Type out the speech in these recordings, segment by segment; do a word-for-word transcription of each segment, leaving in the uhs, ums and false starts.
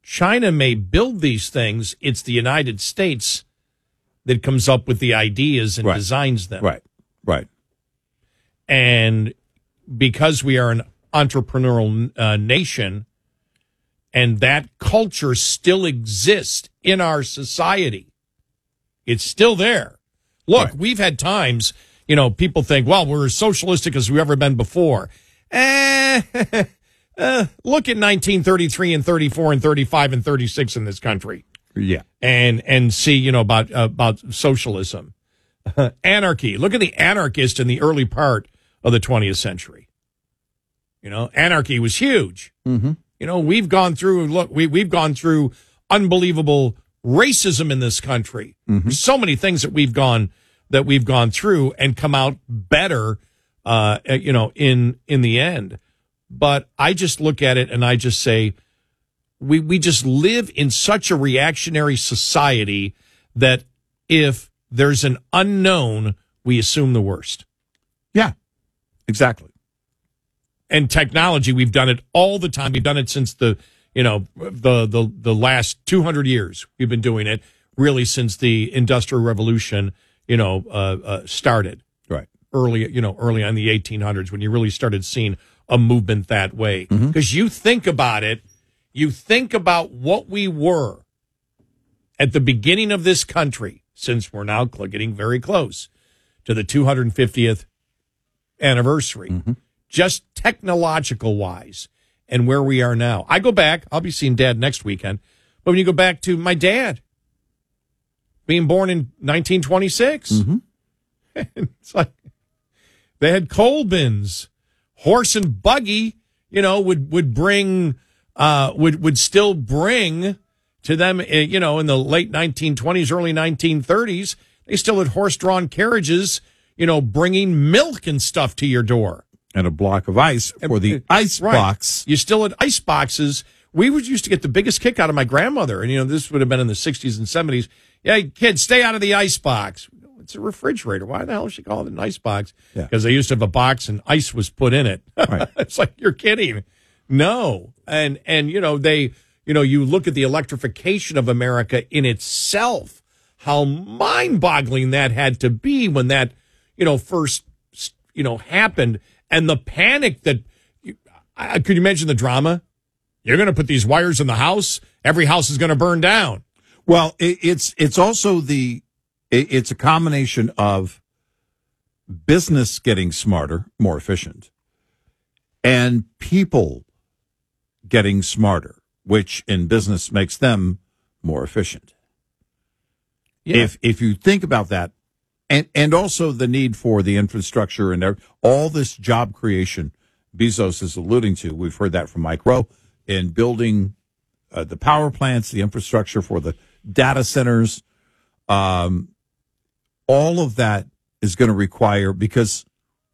China may build these things. It's the United States that comes up with the ideas and right. designs them. Right, right. And because we are an entrepreneurial uh, nation, and that culture still exists in our society, it's still there. Look, right. we've had times, you know, people think, well, we're as socialistic as we've ever been before. Eh, uh, look at nineteen thirty-three and thirty-four and thirty-five and thirty-six in this country. Yeah. And and see, you know, about uh, about socialism. Anarchy. Look at the anarchist in the early part of the twentieth century. You know, anarchy was huge. Mm-hmm. You know, we've gone through, look, we, we've gone through unbelievable racism in this country. Mm-hmm. There's so many things that we've gone, that we've gone through and come out better, uh, you know, in, in the end. But I just look at it and I just say, we, we just live in such a reactionary society that if there's an unknown, we assume the worst. Yeah, exactly. And technology, we've done it all the time. We've done it since the, you know, the the the last two hundred years. We've been doing it really since the Industrial Revolution, you know, uh, uh, started. Right. Early, you know, early on the eighteen hundreds when you really started seeing a movement that way. Because mm-hmm. you think about it, you think about what we were at the beginning of this country, since we're now getting very close to the two hundred fiftieth anniversary. Mm-hmm. Just technological wise and where we are now. I go back, I'll be seeing Dad next weekend, but when you go back to my dad being born in nineteen twenty-six, mm-hmm. it's like they had coal bins, horse and buggy, you know, would, would bring, uh, would, would still bring to them, you know, in the late nineteen twenties, early nineteen thirties, they still had horse-drawn carriages, you know, bringing milk and stuff to your door. And a block of ice for the ice right. box. You still had ice boxes. We would used to get the biggest kick out of my grandmother. And, you know, this would have been in the sixties and seventies. Yeah, kids, stay out of the ice box. It's a refrigerator. Why the hell does she call it an ice box? Because yeah. they used to have a box and ice was put in it. Right. It's like, you're kidding. No. And, and, you know, they, you know, you look at the electrification of America in itself, how mind-boggling that had to be when that, you know, first, you know, happened. And the panic that, uh, could you imagine the drama? You're going to put these wires in the house. Every house is going to burn down. Well, it, it's it's also the, it, it's a combination of business getting smarter, more efficient, and people getting smarter, which in business makes them more efficient. Yeah. If if you think about that, And and also the need for the infrastructure and all this job creation Bezos is alluding to. We've heard that from Mike Rowe in building uh, the power plants, the infrastructure for the data centers. Um, all of that is going to require, because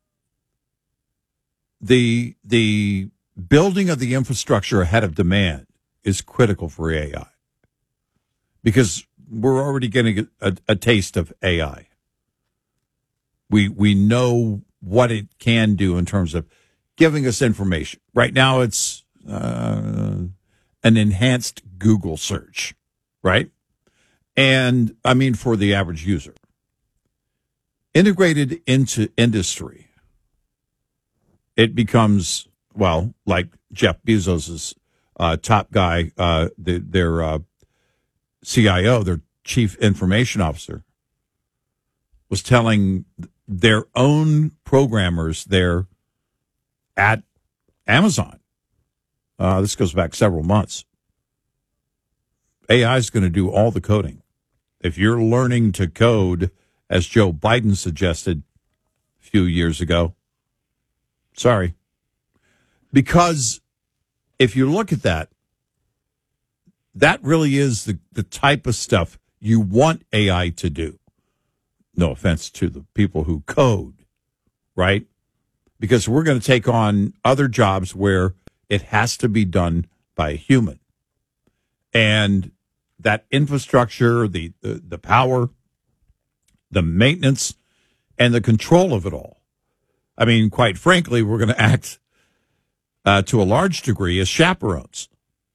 the the building of the infrastructure ahead of demand is critical for A I, because we're already getting a, a taste of A I. We we know what it can do in terms of giving us information. Right now, it's uh, an enhanced Google search, right? And, I mean, for the average user. Integrated into industry, it becomes, well, like Jeff Bezos's uh, top guy, uh, the, their uh, C I O, their chief information officer, was telling their own programmers there at Amazon. Uh, this goes back several months. A I is going to do all the coding. If you're learning to code, as Joe Biden suggested a few years ago, sorry. Because if you look at that, that really is the, the type of stuff you want A I to do. No offense to the people who code, right? Because we're going to take on other jobs where it has to be done by a human. And that infrastructure, the, the, the power, the maintenance, and the control of it all. I mean, quite frankly, we're going to act uh, to a large degree as chaperones.